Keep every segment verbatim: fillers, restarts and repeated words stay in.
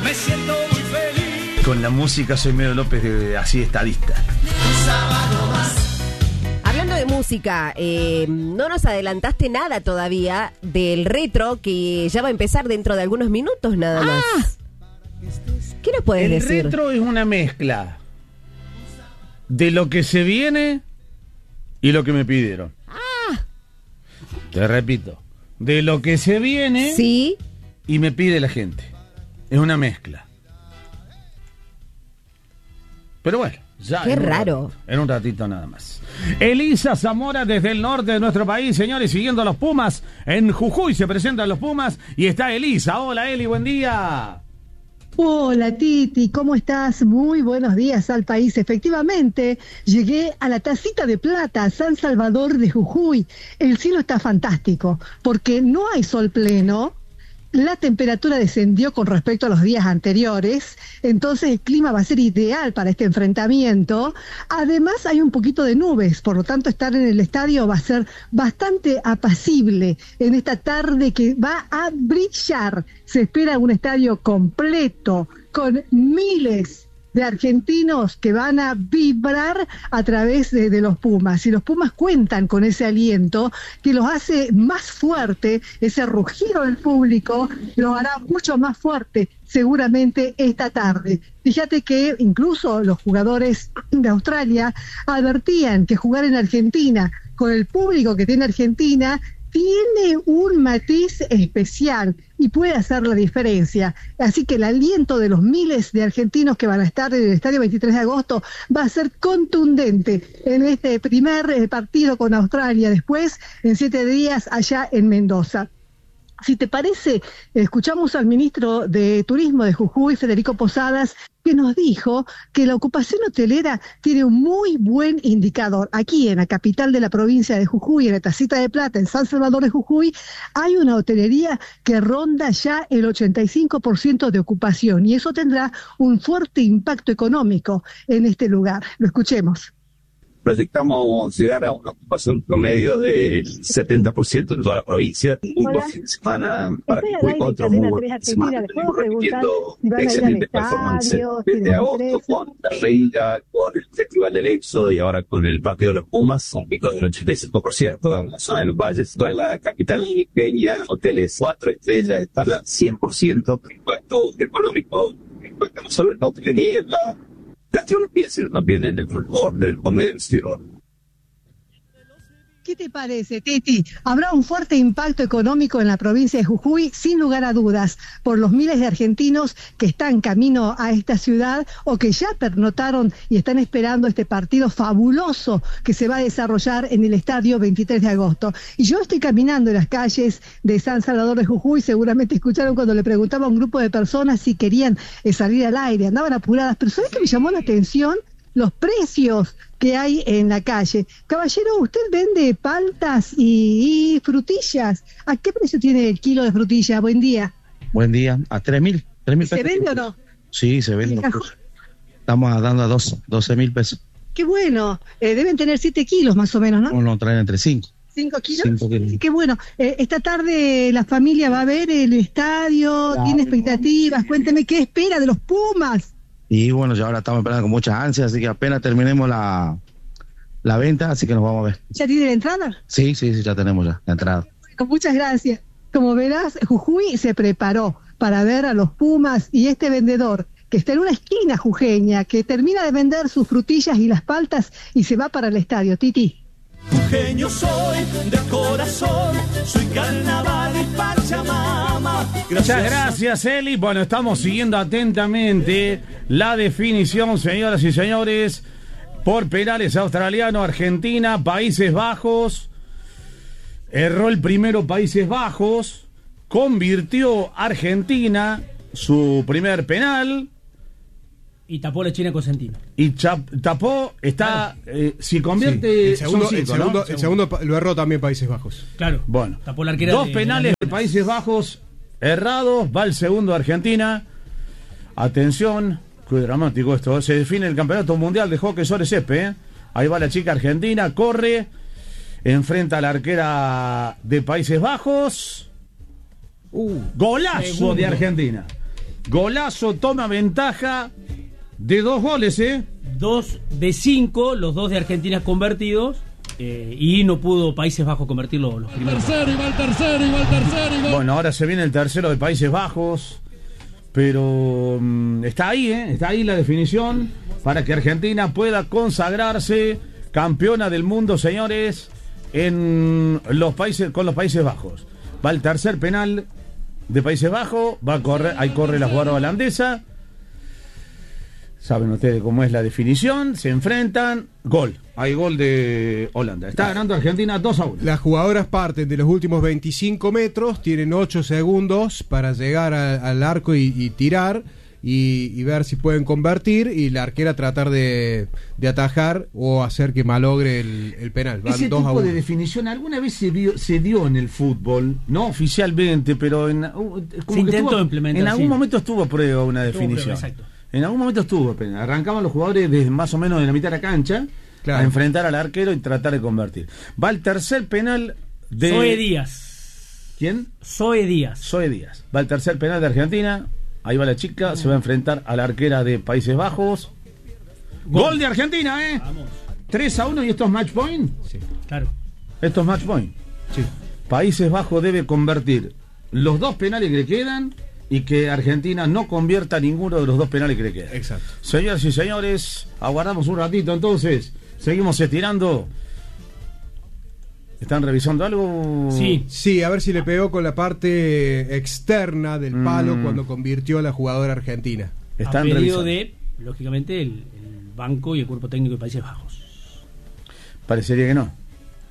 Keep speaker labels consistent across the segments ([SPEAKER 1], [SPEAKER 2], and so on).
[SPEAKER 1] me siento muy feliz.
[SPEAKER 2] Con la música soy medio López de, así estadista.
[SPEAKER 3] Hablando de música, eh, no nos adelantaste nada todavía del retro que ya va a empezar dentro de algunos minutos nada más.
[SPEAKER 2] Ah.
[SPEAKER 3] ¿Qué nos puedes
[SPEAKER 2] El
[SPEAKER 3] decir?
[SPEAKER 2] El retro es una mezcla de lo que se viene y lo que me pidieron.
[SPEAKER 3] Ah.
[SPEAKER 2] Te repito, de lo que se viene
[SPEAKER 3] sí.
[SPEAKER 2] y me pide la gente. Es una mezcla. Pero bueno, ya.
[SPEAKER 3] Qué
[SPEAKER 2] en
[SPEAKER 3] raro.
[SPEAKER 2] Un ratito, en un ratito nada más. Elisa Zamora desde el norte de nuestro país, señores, siguiendo a los Pumas. En Jujuy se presentan los Pumas y está Elisa. Hola Eli, buen día.
[SPEAKER 4] Hola Titi, ¿cómo estás? Muy buenos días al país. Efectivamente, llegué a la Tacita de Plata, San Salvador de Jujuy. El cielo está fantástico, porque no hay sol pleno, la temperatura descendió con respecto a los días anteriores, entonces el clima va a ser ideal para este enfrentamiento. Además hay un poquito de nubes, por lo tanto estar en el estadio va a ser bastante apacible en esta tarde que va a brillar. Se espera un estadio completo con miles de argentinos que van a vibrar a través de, de los Pumas. Y los Pumas cuentan con ese aliento que los hace más fuerte, ese rugido del público lo hará mucho más fuerte seguramente esta tarde. Fíjate que incluso los jugadores de Australia advertían que jugar en Argentina con el público que tiene Argentina tiene un matiz especial y puede hacer la diferencia. Así que el aliento de los miles de argentinos que van a estar en el estadio veintitrés de agosto va a ser contundente en este primer partido con Australia, después en siete días allá en Mendoza. Si te parece, escuchamos al ministro de Turismo de Jujuy, Federico Posadas, que nos dijo que la ocupación hotelera tiene un muy buen indicador. Aquí en la capital de la provincia de Jujuy, en la Tacita de Plata, en San Salvador de Jujuy, hay una hotelería que ronda ya el ochenta y cinco por ciento de ocupación y eso tendrá un fuerte impacto económico en este lugar. Lo escuchemos.
[SPEAKER 5] Proyectamos llegar a una ocupación promedio del setenta por ciento en toda la provincia. Un buen fin de semana para que Jujuy contra muy buena semana. Venimos repitiendo excelente performance desde agosto con la Reina, con el Festival del Éxodo y ahora con el Partido de los Pumas, un pico del ochenta y cinco por ciento en la zona de los valles, toda la capital limeña, hoteles cuatro estrellas están al cien por ciento. El impacto económico impacta no solo en la hotelería, en la no piensen también en el folclore del comercio.
[SPEAKER 4] ¿Qué te parece, Titi? Habrá un fuerte impacto económico en la provincia de Jujuy, sin lugar a dudas, por los miles de argentinos que están camino a esta ciudad o que ya pernotaron y están esperando este partido fabuloso que se va a desarrollar en el estadio veintitrés de agosto. Y yo estoy caminando en las calles de San Salvador de Jujuy, seguramente escucharon cuando le preguntaba a un grupo de personas si querían eh, salir al aire, andaban apuradas, pero ¿sabes qué me llamó la atención? Los precios que hay en la calle. Caballero, usted vende paltas y, y frutillas. ¿A qué precio tiene el kilo de frutilla? Buen día.
[SPEAKER 6] Buen día. A tres mil.
[SPEAKER 4] ¿Se vende o no?
[SPEAKER 6] Sí, se vende. Estamos dando a doce mil pesos.
[SPEAKER 4] Qué bueno. Eh, deben tener siete kilos más o menos, ¿no?
[SPEAKER 6] Uno traen entre cinco.
[SPEAKER 4] ¿Cinco kilos?
[SPEAKER 6] Cinco kilos.
[SPEAKER 4] Qué bueno. Eh, esta tarde la familia va a ver el estadio, claro. Tiene expectativas. Cuénteme qué espera de los Pumas.
[SPEAKER 6] Y bueno, ya ahora estamos esperando con muchas ansias, así que apenas terminemos la, la venta, así que nos vamos a ver.
[SPEAKER 4] ¿Ya tiene la entrada?
[SPEAKER 6] Sí, sí, sí, ya tenemos ya la entrada.
[SPEAKER 4] Con muchas gracias. Como verás, Jujuy se preparó para ver a los Pumas y este vendedor que está en una esquina jujeña, que termina de vender sus frutillas y las paltas y se va para el estadio. Titi.
[SPEAKER 1] Jujeño soy de corazón, soy carnaval y Pachamama.
[SPEAKER 2] Muchas gracias, Eli. Bueno, estamos siguiendo atentamente la definición, señoras y señores, por penales australiano, Argentina, Países Bajos. Erró el primero Países Bajos, convirtió Argentina su primer penal.
[SPEAKER 7] Y tapó la China Cosentino.
[SPEAKER 2] Y chap, tapó, está,
[SPEAKER 7] claro.
[SPEAKER 2] eh, si convierte...
[SPEAKER 8] Sí. El, segundo,
[SPEAKER 2] cinco,
[SPEAKER 8] el, segundo,
[SPEAKER 2] ¿no?
[SPEAKER 8] el segundo lo erró también Países Bajos.
[SPEAKER 7] Claro.
[SPEAKER 2] Bueno,
[SPEAKER 7] tapó la arquera
[SPEAKER 2] dos
[SPEAKER 7] de,
[SPEAKER 2] penales
[SPEAKER 7] de,
[SPEAKER 2] de Países Bajos errados, va el segundo de Argentina. Atención, qué dramático esto. Se define el campeonato mundial de hockey sobre césped. ¿eh? Ahí va la chica argentina, corre, enfrenta a la arquera de Países Bajos. Uh, golazo
[SPEAKER 7] segundo.
[SPEAKER 2] de Argentina. Golazo, toma ventaja de dos goles, ¿eh?
[SPEAKER 7] Dos de cinco, los dos de Argentina convertidos. Eh, y no pudo Países Bajos convertir los, los primeros.
[SPEAKER 9] Tercero, y va el tercero, y va el tercero, y va...
[SPEAKER 2] Bueno, ahora se viene el tercero de Países Bajos. Pero mmm, está ahí, ¿eh? Está ahí la definición para que Argentina pueda consagrarse campeona del mundo, señores, en los países, con los Países Bajos. Va el tercer penal de Países Bajos, va a correr, ahí corre la jugadora holandesa. Saben ustedes cómo es la definición, se enfrentan, gol, hay gol de Holanda. Está ganando Argentina dos a uno.
[SPEAKER 8] Las jugadoras parten de los últimos veinticinco metros, tienen ocho segundos para llegar a, al arco y, y tirar y, y ver si pueden convertir, y la arquera tratar de, de atajar o hacer que malogre el, el penal. Van
[SPEAKER 2] Ese
[SPEAKER 8] dos
[SPEAKER 2] tipo
[SPEAKER 8] a uno.
[SPEAKER 2] de definición alguna vez se, vio, se dio en el fútbol, no oficialmente, pero en, uh, como
[SPEAKER 7] se
[SPEAKER 2] que
[SPEAKER 7] intentó
[SPEAKER 2] estuvo,
[SPEAKER 7] implementar.
[SPEAKER 2] en algún
[SPEAKER 7] sí.
[SPEAKER 2] momento estuvo a prueba una
[SPEAKER 7] Estuvo
[SPEAKER 2] definición.
[SPEAKER 7] prueba, exacto.
[SPEAKER 2] En algún momento estuvo, arrancaban los jugadores desde más o menos de la mitad de la cancha, claro, a enfrentar al arquero y tratar de convertir. Va el tercer penal de...
[SPEAKER 7] Zoe Díaz.
[SPEAKER 2] ¿Quién?
[SPEAKER 7] Zoe Díaz.
[SPEAKER 2] Zoe Díaz. Va el tercer penal de Argentina, ahí va la chica, se va a enfrentar a la arquera de Países Bajos. Gol, Gol de Argentina, ¿eh? Vamos. tres a uno, y esto es match point.
[SPEAKER 7] Sí, claro.
[SPEAKER 2] Esto es match point.
[SPEAKER 8] Sí.
[SPEAKER 2] Países Bajos debe convertir los dos penales que le quedan y que Argentina no convierta ninguno de los dos penales que le quedan.
[SPEAKER 8] Exacto.
[SPEAKER 2] Señoras y señores, aguardamos un ratito entonces. Seguimos estirando. ¿Están revisando algo?
[SPEAKER 7] Sí.
[SPEAKER 8] Sí, a ver si le pegó con la parte externa del palo mm. cuando convirtió a la jugadora argentina.
[SPEAKER 7] Están a pedido revisando. De, lógicamente, el, el banco y el cuerpo técnico de Países Bajos.
[SPEAKER 2] Parecería que no.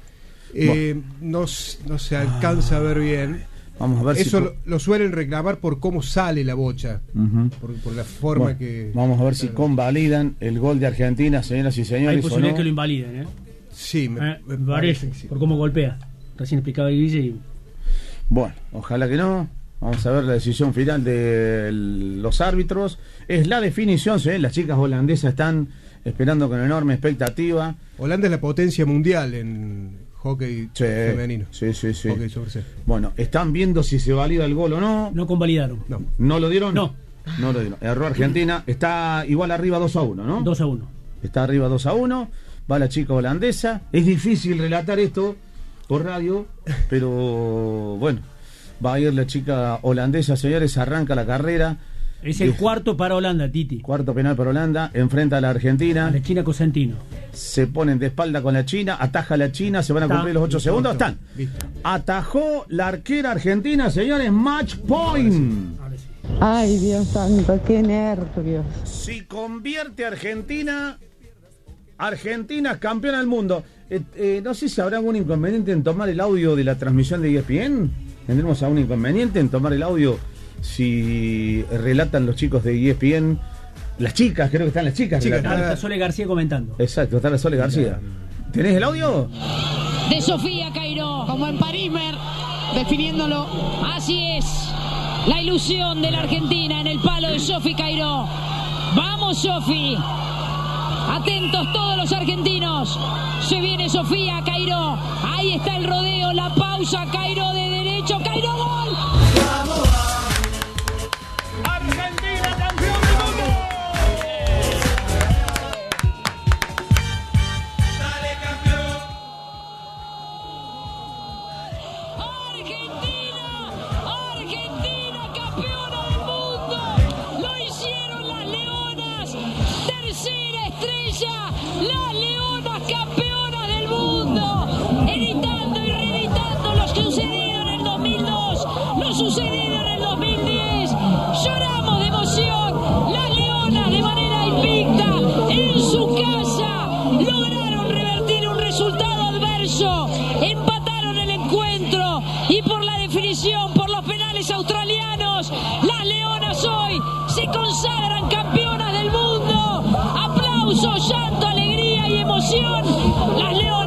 [SPEAKER 8] Eh, no, no se alcanza ah. a ver bien.
[SPEAKER 2] Vamos a ver
[SPEAKER 8] Eso
[SPEAKER 2] si...
[SPEAKER 8] lo, lo suelen reclamar por cómo sale la bocha, uh-huh. por, por la forma bueno, que...
[SPEAKER 2] Vamos a ver si convalidan el gol de Argentina, señoras y señores.
[SPEAKER 7] Hay posibilidad
[SPEAKER 2] no.
[SPEAKER 7] que lo invaliden, ¿eh?
[SPEAKER 8] Sí, me,
[SPEAKER 7] eh, me parece, sí. Por cómo golpea. Recién explicaba Guille y...
[SPEAKER 2] Bueno, ojalá que no. Vamos a ver la decisión final de los árbitros. Es la definición, ¿sí? Las chicas holandesas están esperando con enorme expectativa.
[SPEAKER 8] Holanda es la potencia mundial en... hockey
[SPEAKER 2] sí,
[SPEAKER 8] femenino.
[SPEAKER 2] Sí, sí, sí.
[SPEAKER 8] Hockey sobre césped.
[SPEAKER 2] Bueno, están viendo si se valida el gol o no.
[SPEAKER 7] No convalidaron.
[SPEAKER 8] No.
[SPEAKER 2] ¿No lo dieron?
[SPEAKER 7] No.
[SPEAKER 2] No lo dieron. Erró Argentina. Está igual arriba dos a uno, ¿no?
[SPEAKER 7] dos a uno.
[SPEAKER 2] Está arriba dos a uno. Va la chica holandesa. Es difícil relatar esto por radio, pero bueno, va a ir la chica holandesa, señores. Arranca la carrera.
[SPEAKER 7] Es el cuarto para Holanda, Titi.
[SPEAKER 2] Cuarto penal para Holanda. Enfrenta a la Argentina.
[SPEAKER 7] A la China Cosentino.
[SPEAKER 2] Se ponen de espalda con la China. Ataja la China. Se van a cumplir los ocho segundos. Están. Atajó la arquera argentina, señores. Match point.
[SPEAKER 10] Ay, Dios santo, qué nervios.
[SPEAKER 2] Si convierte Argentina, Argentina es campeona del mundo. Eh, eh, no sé si habrá algún inconveniente en tomar el audio de la transmisión de E S P N. ¿Tendremos algún inconveniente en tomar el audio? Si relatan los chicos de E S P N, las chicas, creo que están las chicas.
[SPEAKER 7] chicas está, está Sole García comentando.
[SPEAKER 2] Exacto, está la Sole García. ¿Tenés el audio?
[SPEAKER 11] De Sofía Cairó, como en Parismer, definiéndolo. Así es, la ilusión de la Argentina en el palo de Sofi Cairó. Vamos, Sofi. Atentos todos los argentinos. Se viene Sofía Cairó. Ahí está el rodeo, la pausa. Cairó de derecho. Cairó, gol. ¡Vamos!
[SPEAKER 1] Argentina, campeón del mundo. Dale, campeón.
[SPEAKER 11] Argentina, Argentina, campeona del mundo. Lo hicieron las Leonas. Tercera estrella, las Leonas campeonas del mundo. Editando y reeditando lo sucedido en el dos mil dos, lo sucedido en el dos mil diez. Lloramos de emoción. Las Leonas, de manera invicta, en su casa, lograron revertir un resultado adverso. Empataron el encuentro y por la definición, por los penales australianos, las Leonas hoy se consagran campeonas del mundo. Aplausos, llanto, alegría y emoción. Las Leonas